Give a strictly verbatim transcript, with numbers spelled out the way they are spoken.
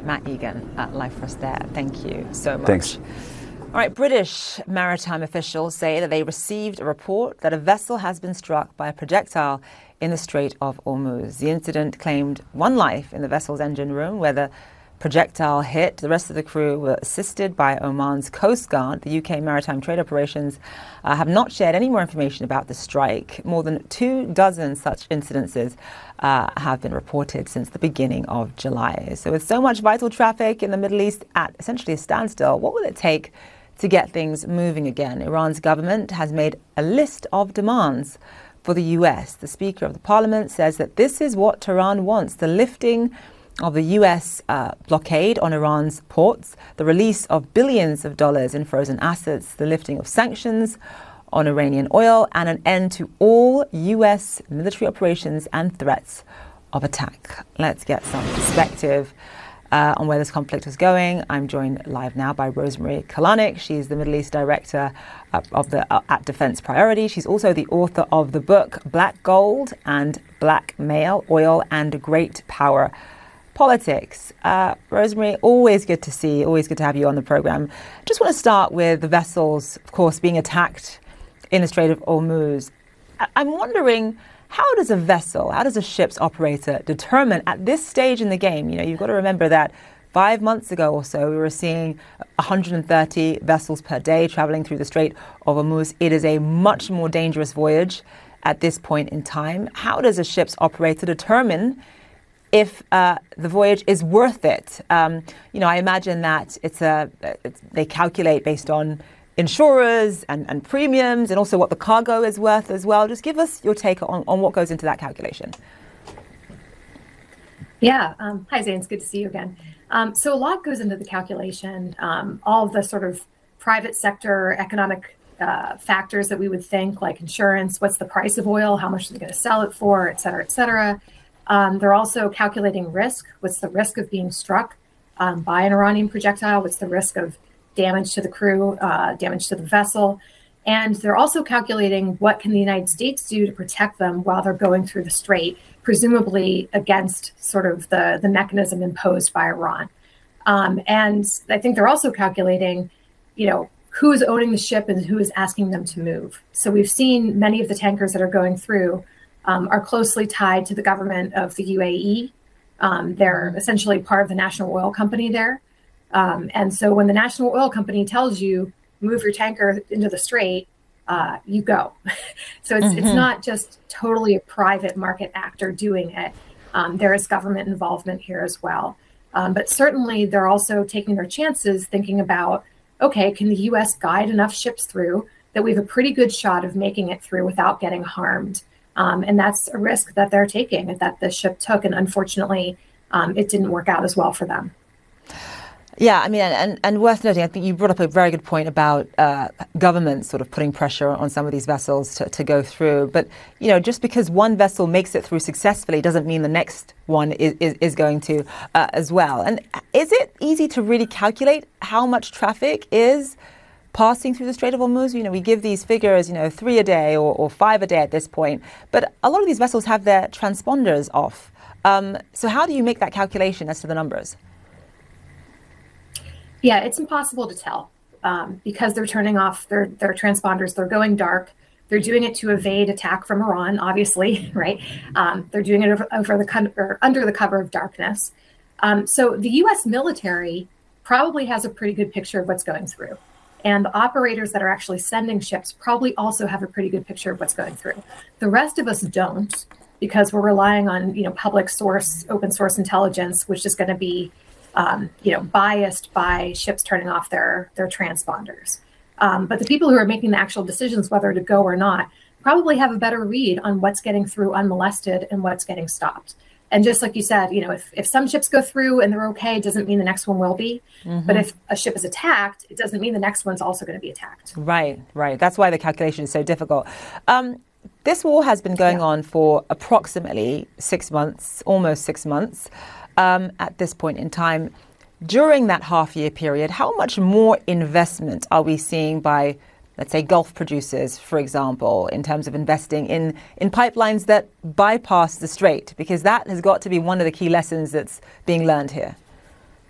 right, Matt Egan at Life for Us there. Thank you so much. Thanks. All right, British maritime officials say that they received a report that a vessel has been struck by a projectile in the Strait of Hormuz. The incident claimed one life in the vessel's engine room, where the projectile hit. The rest of the crew were assisted by Oman's Coast Guard. The U K Maritime Trade Operations uh, have not shared any more information about the strike. More than two dozen such incidences uh, have been reported since the beginning of July. So with so much vital traffic in the Middle East at essentially a standstill, what will it take to get things moving again? Iran's government has made a list of demands for the U S. The Speaker of the Parliament says that this is what Tehran wants: the lifting of the U S uh, blockade on Iran's ports, the release of billions of dollars in frozen assets, the lifting of sanctions on Iranian oil, and an end to all U S military operations and threats of attack. Let's get some perspective uh, on where this conflict is going. I'm joined live now by Rosemary Kalanick. She's the Middle East Director uh, of the uh, at Defense Priority. She's also the author of the book Black Gold and Blackmail: Oil and Great Power Politics. Uh, Rosemary, always good to see, always good to have you on the program. Just want to start with the vessels, of course, being attacked in the Strait of Hormuz. I- I'm wondering, how does a vessel, how does a ship's operator determine at this stage in the game? You know, you've got to remember that five months ago or so, we were seeing one hundred thirty vessels per day traveling through the Strait of Hormuz. It is a much more dangerous voyage at this point in time. How does a ship's operator determine if uh, the voyage is worth it? Um, you know, I imagine that it's a it's, they calculate based on insurers and, and premiums, and also what the cargo is worth as well. Just give us your take on, on what goes into that calculation. Yeah. Um, hi, Zain. It's good to see you again. Um, so a lot goes into the calculation. Um, all of the sort of private sector economic uh, factors that we would think, like insurance, what's the price of oil, how much are they going to sell it for, et cetera, et cetera. Um, they're also calculating risk. What's the risk of being struck um, by an Iranian projectile? What's the risk of damage to the crew, uh, damage to the vessel? And they're also calculating what can the United States do to protect them while they're going through the strait, presumably against sort of the, the mechanism imposed by Iran. Um, and I think they're also calculating, you know, who is owning the ship and who is asking them to move. So we've seen many of the tankers that are going through Um, are closely tied to the government of the U A E. Um, they're essentially part of the national oil company there. Um, and so when the national oil company tells you, move your tanker into the strait, uh, you go. So it's, mm-hmm. it's not just totally a private market actor doing it. Um, there is government involvement here as well. Um, but certainly they're also taking their chances, thinking about, okay, can the U S guide enough ships through that we have a pretty good shot of making it through without getting harmed? Um, and that's a risk that they're taking, that the ship took. And unfortunately, um, it didn't work out as well for them. Yeah, I mean, and, and worth noting, I think you brought up a very good point about uh, governments sort of putting pressure on some of these vessels to, to go through. But, you know, just because one vessel makes it through successfully doesn't mean the next one is, is, is going to uh, as well. And is it easy to really calculate how much traffic is passing through the Strait of Hormuz? You know, we give these figures, you know, three a day or, or five a day at this point, but a lot of these vessels have their transponders off. Um, so how do you make that calculation as to the numbers? Yeah, it's impossible to tell um, because they're turning off their, their transponders. They're going dark. They're doing it to evade attack from Iran, obviously, right? Um, they're doing it over, over the or under the cover of darkness. Um, so the U S military probably has a pretty good picture of what's going through. And the operators that are actually sending ships probably also have a pretty good picture of what's going through. The rest of us don't, because we're relying on, you know, public source, open source intelligence, which is going to be, um, you know, biased by ships turning off their, their transponders. Um, but the people who are making the actual decisions whether to go or not probably have a better read on what's getting through unmolested and what's getting stopped. And just like you said, you know, if, if some ships go through and they're okay, it doesn't mean the next one will be. Mm-hmm. But if a ship is attacked, it doesn't mean the next one's also going to be attacked. Right, right. That's why the calculation is so difficult. Um, this war has been going yeah. on for approximately six months, almost six months um, at this point in time. During that half-year period, how much more investment are we seeing by, let's say, Gulf producers, for example, in terms of investing in, in pipelines that bypass the strait? Because that has got to be one of the key lessons that's being learned here.